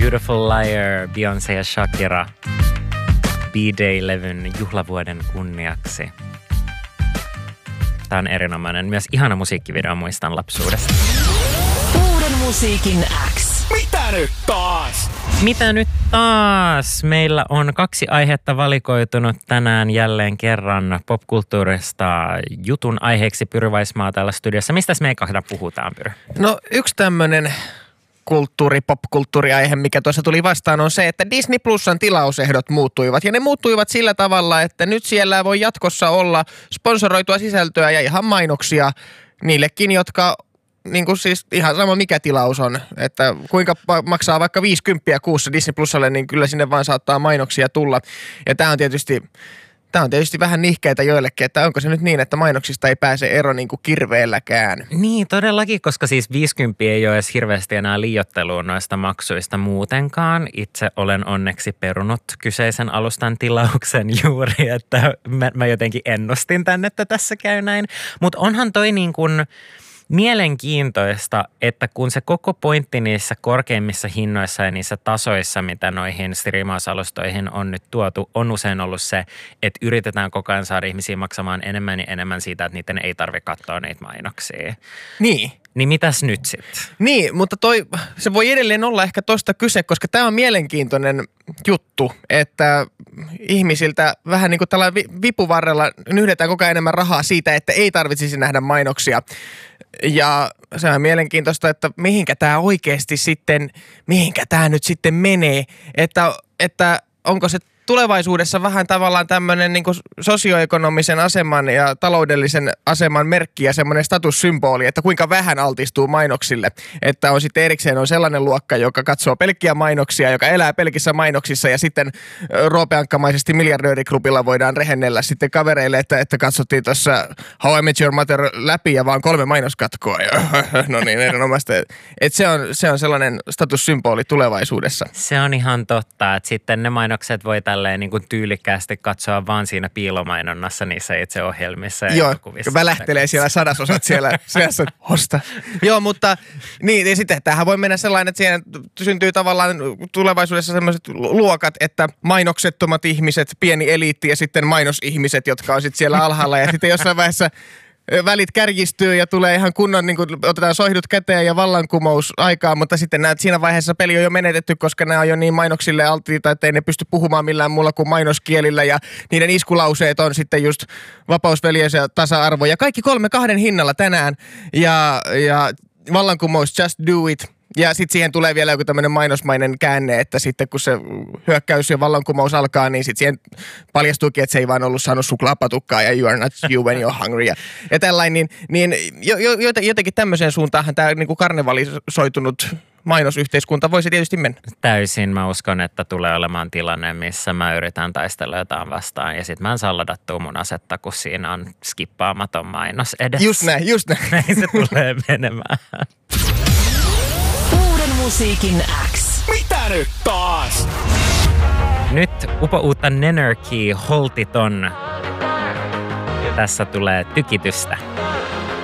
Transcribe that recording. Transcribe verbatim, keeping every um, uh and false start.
Beautiful Liar, Beyoncé ja Shakira B-Day-levyn juhlavuoden kunniaksi. Tämä on erinomainen. Myös ihana musiikkivideo muistan lapsuudesta. Uuden musiikin X. Mitä nyt taas? Mitä nyt taas? Meillä on kaksi aihetta valikoitunut tänään jälleen kerran popkulttuurista jutun aiheeksi Pyry Vaismaa täällä studiossa. Mistäs me kahda puhutaan, Pyry? No yksi tämmöinen kulttuuri, popkulttuuriaihe, mikä tuossa tuli vastaan, on se, että Disney Plusan tilausehdot muuttuivat. Ja ne muuttuivat sillä tavalla, että nyt siellä voi jatkossa olla sponsoroitua sisältöä ja ihan mainoksia niillekin, jotka niin kuin siis ihan sama mikä tilaus on, että kuinka maksaa vaikka viisikymmentä kuussa Disney Plusalle, niin kyllä sinne vaan saattaa mainoksia tulla. Ja tämä on tietysti, tämä on tietysti vähän nihkeitä joillekin, että onko se nyt niin, että mainoksista ei pääse ero niin kuin kirveelläkään. Niin, todellakin, koska siis viisikymmentä ei ole edes hirveästi enää liioittelua noista maksuista muutenkaan. Itse olen onneksi perunut kyseisen alustan tilauksen juuri, että mä, mä jotenkin ennustin tänne, että tässä käy näin. Mutta onhan toi niin kuin mielenkiintoista, että kun se koko pointti niissä korkeimmissa hinnoissa ja niissä tasoissa, mitä noihin striimausalustoihin on nyt tuotu, on usein ollut se, että yritetään koko ajan saada ihmisiä maksamaan enemmän ja enemmän siitä, että niiden ei tarvitse katsoa niitä mainoksia. Niin. Niin mitäs nyt sitten? Niin, mutta toi, se voi edelleen olla ehkä tosta kyse, koska tämä on mielenkiintoinen juttu, että ihmisiltä vähän niin kuin tällä vipuvarrella nyhdetään koko ajan enemmän rahaa siitä, että ei tarvitsisi nähdä mainoksia. Ja se on mielenkiintoista, että mihinkä tämä oikeasti sitten, mihinkä tämä nyt sitten menee, että, että onko se tulevaisuudessa vähän tavallaan tämmöinen niin kuin sosioekonomisen aseman ja taloudellisen aseman merkki ja semmoinen statussymboli, että kuinka vähän altistuu mainoksille. Että on sitten erikseen on sellainen luokka, joka katsoo pelkkiä mainoksia, joka elää pelkissä mainoksissa ja sitten roopeankkamaisesti miljardööriklubilla voidaan rehennellä sitten kavereille, että, että katsottiin tuossa How I Met Your Mother läpi ja vaan kolme mainoskatkoa. Ja, no niin, erinomaista. Että se on, se on sellainen statussymboli tulevaisuudessa. Se on ihan totta, että sitten ne mainokset voi tälleen niin kuin tyylikkäästi katsoa vaan siinä piilomainonnassa niissä itse ohjelmissa. Ja joo, välähtelee siellä sadasosat siellä seassa hosta. Joo, mutta niin, ja sitten tämähän voi mennä sellainen, että siihen syntyy tavallaan tulevaisuudessa sellaiset luokat, että mainoksettomat ihmiset, pieni eliitti ja sitten mainosihmiset, jotka on sitten siellä alhaalla ja sitten jossain vaiheessa välit kärjistyy ja tulee ihan kunnon, niin kuin otetaan soihdut käteen ja vallankumous aikaa, mutta sitten näet, siinä vaiheessa peli on jo menetetty, koska nämä on jo niin mainoksille alttiita, että ei ne pysty puhumaan millään muulla kuin mainoskielillä ja niiden iskulauseet on sitten just vapaus, veljeys ja tasa-arvo ja kaikki kolme kahden hinnalla tänään ja, ja vallankumous, just do it. Ja sitten siihen tulee vielä joku tämmöinen mainosmainen käänne, että sitten kun se hyökkäys ja vallankumous alkaa, niin sitten siihen paljastuukin, että se ei vaan ollut saanut suklaapatukkaa ja you are not you when you're hungry ja, ja tällainen. Niin, niin jo, jo, jotenkin tämmöiseen suuntaanhan tämä niinku karnevalisoitunut mainosyhteiskunta voisi tietysti mennä. Täysin. Mä uskon, että tulee olemaan tilanne, missä mä yritän taistella jotain vastaan ja sitten mä en saa ladattua mun asetta, kun siinä on skippaamaton mainos edessä. Just näin, just näin. Näin se tulee menemään. Musiikin X. Mitä nyt taas? Nyt upouutta Nenarchy, holtiton. Tässä tulee tykitystä.